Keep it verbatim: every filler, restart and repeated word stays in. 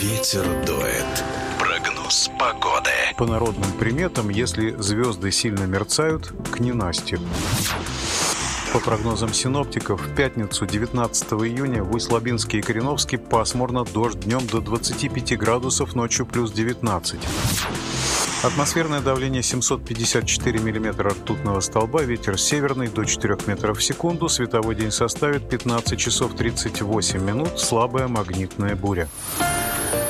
Ветер дует. Прогноз погоды. По народным приметам, если звезды сильно мерцают, к ненастью. По прогнозам синоптиков, в пятницу, девятнадцатого июня, в Усть-Лабинске и Кореновске пасмурно, дождь днем до двадцати пяти градусов, ночью плюс девятнадцать. Атмосферное давление семьсот пятьдесят четыре миллиметра ртутного столба, ветер северный до четырёх метров в секунду, световой день составит пятнадцать часов тридцать восемь минут, слабая магнитная буря.